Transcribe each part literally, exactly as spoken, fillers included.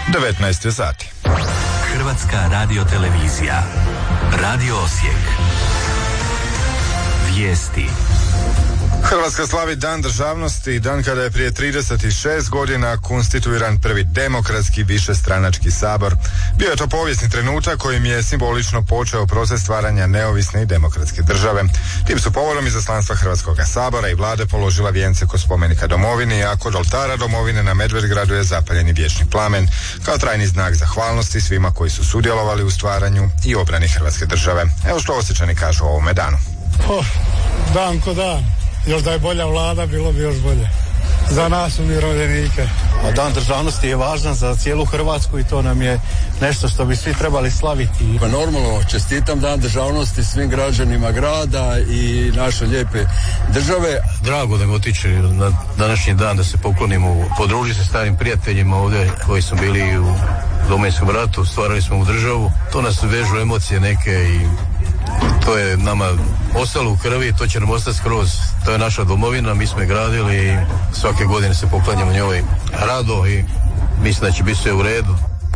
devetnaest je sati. Hrvatska radiotelevizija. Radio Osijek. Vijesti. Hrvatska slavi Dan državnosti, dan kada je prije trideset šest godina konstituiran prvi demokratski višestranački sabor. Bio je to povijesni trenutak kojim je simbolično počeo proces stvaranja neovisne i demokratske države. Tim su povodom izaslanstva Hrvatskog sabora i vlade položila vijence kod spomenika domovini, a kod oltara domovine na Medvedgradu je zapaljen vječni plamen kao trajni znak zahvalnosti svima koji su sudjelovali u stvaranju i obrani Hrvatske države. Evo što Osječani kažu o ovome danu. Oh, dan ko dan. Još da je bolja vlada, bilo bi još bolje. Za nas umirovljenike. A Dan državnosti je važan za cijelu Hrvatsku i to nam je nešto što bi svi trebali slaviti. Pa normalno, čestitam Dan državnosti svim građanima grada i naše lijepe države. Drago da mi otići na današnji dan da se poklonimo, podružiti se starim prijateljima ovdje koji su bili u Domovinskom ratu, stvarali smo u državu. To nas vežu emocije neke i to je nama ostalo u krvi, to će nam ostati skroz. To je naša domovina, mi smo je gradili i svake godine se poklanjamo njoj rado i mislim da će biti sve u redu.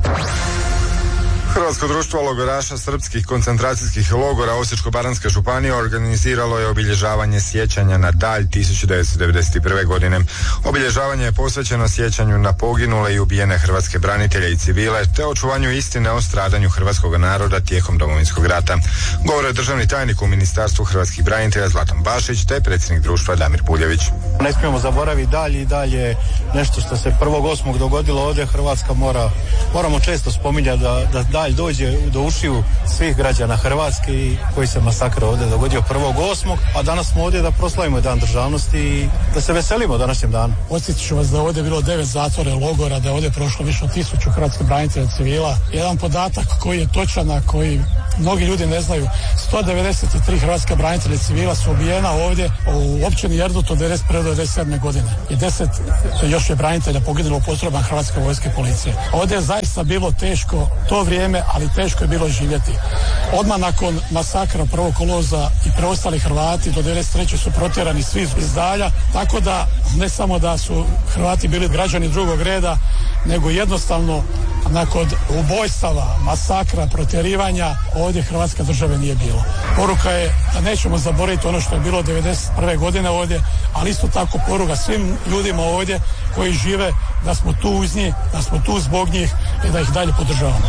Hrvatsko društvo logoraša srpskih koncentracijskih logora Osječko-baranjske županije organiziralo je obilježavanje sjećanja na Dalj tisuću devetsto devedeset prve. godine. Obilježavanje je posvećeno sjećanju na poginule i ubijene hrvatske branitelje i civile, te očuvanju istine o stradanju hrvatskog naroda tijekom Domovinskog rata. Govore je državni tajnik u Ministarstvu hrvatskih branitelja Zlatom Bašić, te predsjednik društva Damir Puljević. Ne smijemo zaboraviti Dalj i dalje nešto što se prvog osmog dogodilo ovdje. Hrvatska mora, moramo često spominjati da, da Dalj dođe do ušiju svih građana Hrvatske i koji se masakr ovdje dogodio prvog osmog, a danas smo ovdje da proslavimo Dan državnosti i da se veselimo današnjem danu. Podsjetit ću vas da je ovdje bilo devet zatvora i logora, da je ovdje prošlo više od tisuću hrvatskih branitelja civila. Jedan podatak koji je točan, a koji mnogi ljudi ne znaju, sto devedeset tri hrvatska branitelja civila su ubijena ovdje u općini Erdut od devedeset prve do devedeset sedme. godine i deset još je branitelja poginulo u postrojbama Hrvatske vojske i policije. Ovdje je zaista bilo teško to vrijeme, ali teško je bilo živjeti. Odmah nakon masakra prvog kolovoza i preostali Hrvati do devedeset treće su protjerani svi iz Dalja, tako da ne samo da su Hrvati bili građani drugog reda, nego jednostavno nakon ubojstava, masakra, protjerivanja ovdje Hrvatske države nije bilo. Poruka je da nećemo zaboraviti ono što je bilo devedeset prve. godine ovdje, ali isto tako poruka svim ljudima ovdje koji žive da smo tu uz njih, da smo tu zbog njih i da ih dalje podržavamo.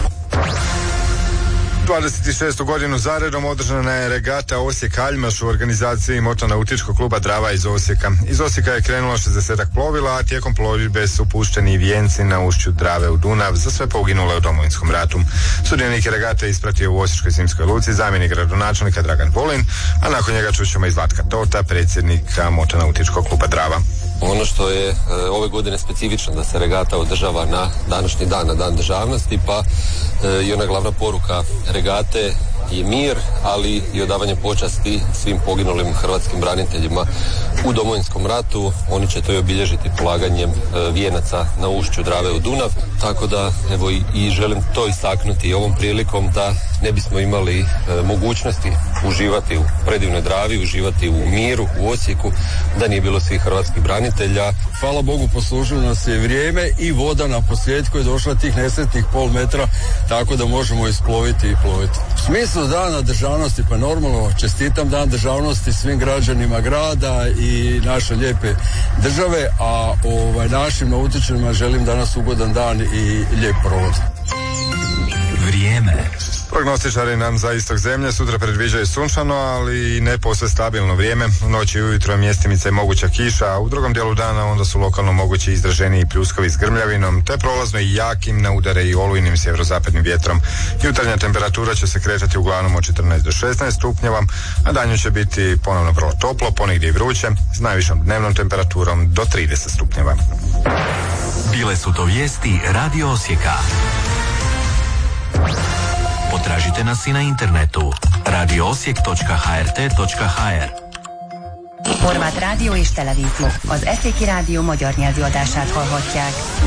dvadeset šestu godinu zaredom održana je regata Osijek-Aljmaš u organizaciji motonautičkog kluba Drava iz Osijeka. Iz Osijeka je krenulo šezdesetak plovila, a tijekom plovidbe su pušteni vijenci na ušću Drave u Dunav za sve poginule u Domovinskom ratu. Sudionike regate ispratio u Osječkoj zimskoj luci zamjenik gradonačelnika Dragan Volin, a nakon njega čućemo i Zlatka Tota, predsjednika motonautičkog kluba Drava. Ono što je e, ove godine specifično da se regata održava na današnji dan, na Dan državnosti, pa e, i ona glavna poruka regate je mir, ali i odavanje počasti svim poginulim hrvatskim braniteljima u Domovinskom ratu. Oni će to i obilježiti polaganjem e, vijenaca na ušću Drave u Dunav, tako da evo i, i želim to istaknuti i ovom prilikom da ne bismo imali e, mogućnosti uživati u predivnoj Dravi, uživati u miru u Osijeku, da nije bilo svih hrvatskih branitelja. Hvala Bogu, poslužilo nas je vrijeme i voda na posljedku je došla tih nesretnih pol metra, tako da možemo isploviti i ploviti. U smislu Dana državnosti, pa normalno čestitam Dan državnosti svim građanima grada i naše lijepe države, a ovaj, našim nautičarima želim danas ugodan dan i lijep provod. Vrijeme. Prognostičari nam za istok zemlje sutra predviđaju sunčano, ali ne posve stabilno vrijeme. U noći i ujutro mjestimice je moguća kiša, a u drugom dijelu dana onda su lokalno mogući izraženiji pljuskovi s grmljavinom, te prolazno i jakim na udare i olujnim sjeverozapadnim vjetrom. Jutarnja temperatura će se kretati uglavnom od četrnaest do šesnaest stupnjeva, a danju će biti ponovno vrlo toplo, ponegdje i vruće, s najvišom dnevnom temperaturom do trideset stupnjeva. Bile su to vijesti Radio Osijeka. Potražite nas i na internetu radio osijek točka h r t točka h r. Horváth rádió és televízió. Az Eszéki Rádió magyar nyelvű adását hallhatják.